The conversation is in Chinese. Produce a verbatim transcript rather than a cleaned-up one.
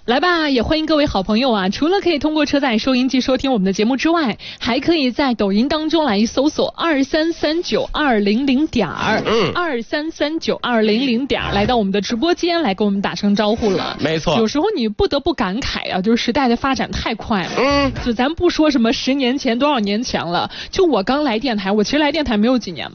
来吧，也欢迎各位好朋友啊！除了可以通过车载收音机收听我们的节目之外，还可以在抖音当中来搜索二三三九二零零点儿，嗯，二三三九二零零点儿，来到我们的直播间来跟我们打声招呼了。 没错， 有时候你不得不感慨啊，就是时代的发展太快了。嗯，就咱不说什么十年前多少年前了，就我刚来电台，我其实来电台没有几年